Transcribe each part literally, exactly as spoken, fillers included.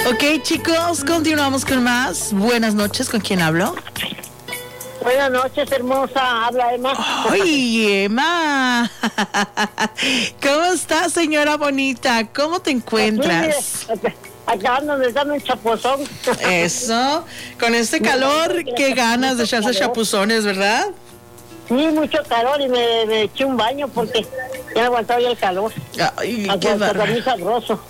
Ok, chicos, continuamos con más. Buenas noches, ¿con quién hablo? Buenas noches, hermosa. Habla Emma. ¡Ay, Emma! ¿Cómo estás, señora bonita? ¿Cómo te encuentras? Aquí, acabando de darme un chapuzón. Eso, con este calor, qué ganas de echarse chapuzones, ¿verdad? Sí, mucho calor y me, me eché un baño porque ya aguantaba ya el calor. Ay, Aguanta, qué barra. muy sabroso.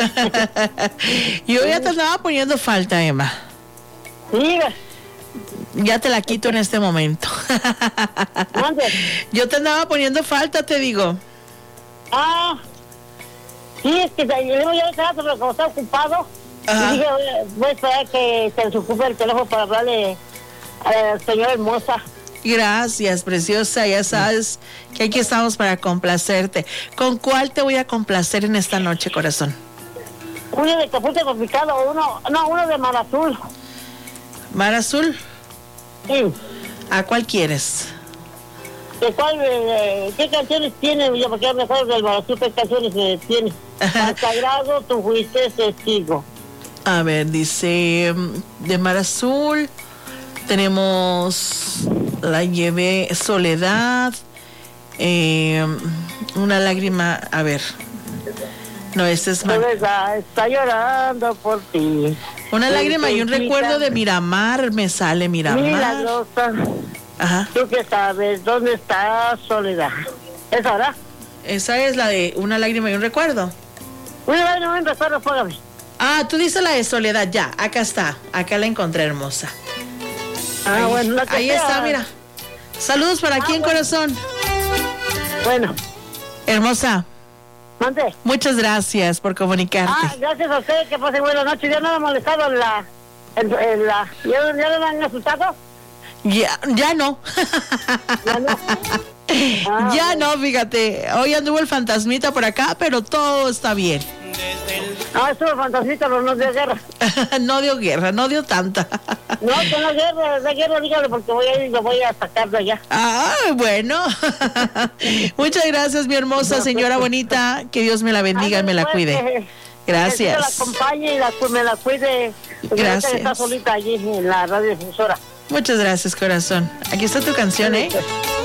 Yo ya te andaba poniendo falta, Emma. Sí, Ya te la quito en este momento. ¿dónde? Yo te andaba poniendo falta, te digo. Ah, sí, es que yo ya estaba, pero como estaba ocupado, Ajá. y dije, voy a esperar que se desocupe el teléfono para hablarle a la señora hermosa. Gracias, preciosa. Ya sabes que aquí estamos para complacerte. ¿Con cuál te voy a complacer en esta noche, corazón? Uno de capucha complicado, uno, no, uno de mar azul. ¿Mar azul? Sí. ¿A cuál quieres? ¿De cuál, eh, qué canciones tiene? Yo porque mejor del mar azul, ¿qué canciones eh, tiene? Al sagrado, tú fuiste testigo. A ver, dice, de Mar Azul tenemos La llevé, Soledad, eh, Una lágrima, a ver, no, este es Mar- Soledad está llorando por ti. Una lágrima y un recuerdo de Miramar, me sale Miramar. Milagrosa, Ajá, tú que sabes dónde está Soledad. ¿Esa hora? esa es la de Una lágrima y un recuerdo. Una lágrima y un recuerdo, póngame. Ah, tú dices la de Soledad, ya, acá está, acá la encontré, hermosa. Ah, Ahí, bueno, la que ahí sea. está, mira. Saludos para aquí en corazón. Bueno, Hermosa, mande. muchas gracias por comunicarte. Ah, gracias a usted, que pase buenas noches. Ya no me ha molestado en la... En, en la ¿Ya, ya no me han asustado? Ya, ya no. Ya no. Ah, Ya bueno. no, fíjate. Hoy anduvo el fantasmita por acá, pero todo está bien. Ah, estuvo fantasmita, pero no de guerra. No dio guerra, no dio tanta. No, que no guerra, de guerra, dígale, porque voy a ir y lo voy a sacar de allá. Ah, bueno. Muchas gracias, mi hermosa señora bonita. Que Dios me la bendiga y me la cuide. Que Dios Gracias. la acompañe y la, me la cuide. Porque Gracias. ahorita está solita allí en la radiodifusora. Muchas gracias, corazón. Aquí está tu canción, ¿eh?